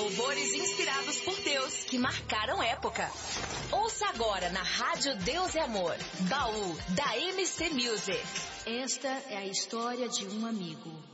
Louvores inspirados por Deus, que marcaram época. Ouça agora na Rádio Deus e Amor, Baú, da MC Music. Esta é a história de um amigo.